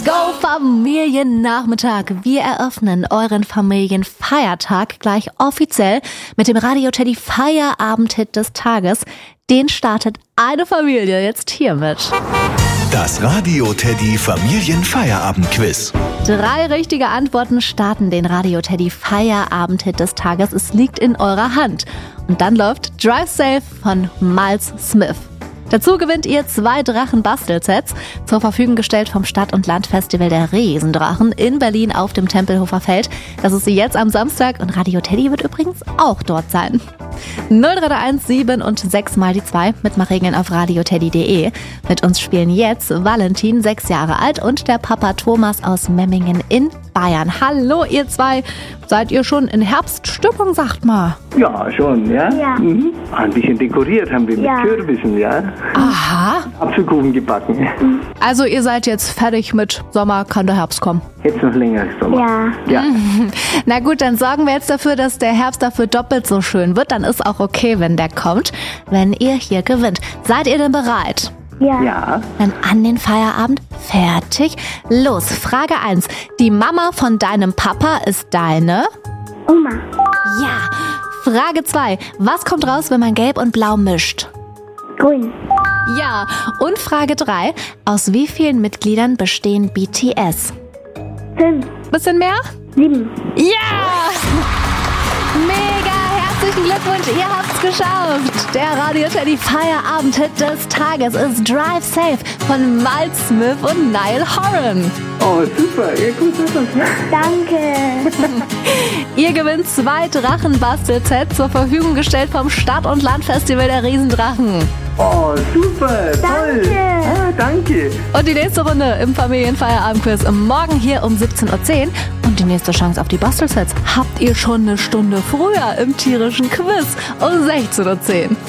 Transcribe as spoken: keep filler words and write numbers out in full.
Go Familiennachmittag! Wir eröffnen euren Familienfeiertag gleich offiziell mit dem Radio Teddy Feierabendhit des Tages. Den startet eine Familie jetzt hiermit. Das Radio Teddy Familienfeierabendquiz. Drei richtige Antworten starten den Radio Teddy Feierabendhit des Tages. Es liegt in eurer Hand. Und dann läuft Drive Safe von Miles Smith. Dazu gewinnt ihr zwei Drachen-Bastelsets, zur Verfügung gestellt vom Stadt- und Landfestival der Riesendrachen in Berlin auf dem Tempelhofer Feld. Das ist jetzt am Samstag und Radio Teddy wird übrigens auch dort sein. null drei eins sieben und sechs mal die zwei, Mitmachregeln auf radioteddy punkt de. Mit uns spielen jetzt Valentin, sechs Jahre alt, und der Papa Thomas aus Memmingen in Bayern. Hallo ihr zwei, seid ihr schon in Herbststimmung, sagt mal? Ja, schon, ja. Ja. Mhm. Ein bisschen dekoriert haben wir Ja. mit Kürbissen, ja. Aha, Apfelkuchen gebacken. also ihr seid jetzt fertig mit Sommer, kann der Herbst kommen. Jetzt noch länger Sommer. Ja. Ja. Na gut, dann sorgen wir jetzt dafür, dass der Herbst dafür doppelt so schön wird. Dann ist auch okay, wenn der kommt, wenn ihr hier gewinnt. Seid ihr denn bereit? Ja. Ja. Dann an den Feierabend. Fertig. Los, Frage eins. Die Mama von deinem Papa ist deine? Oma. Ja. Frage zwei. Was kommt raus, wenn man Gelb und Blau mischt? Grün. Ja. Und Frage drei. Aus wie vielen Mitgliedern bestehen B T S? Fünf. Bisschen mehr? Sieben. Ja! Mega! Herzlichen Glückwunsch, ihr habt's geschafft! Der Radio Teddy Feierabend-Hit des Tages ist Drive Safe von Miles Smith und Niall Horan. Oh, super. Ja, gut, super. Danke. Ihr gewinnt zwei Drachen-Bastelsets, zur Verfügung gestellt vom Stadt- und Landfestival der Riesendrachen. Oh, super. Toll. Danke. Ah, danke. Und die nächste Runde im Familienfeierabend-Quiz morgen hier um siebzehn Uhr zehn. Und die nächste Chance auf die Bastelsets habt ihr schon eine Stunde früher im tierischen Quiz um sechzehn Uhr zehn.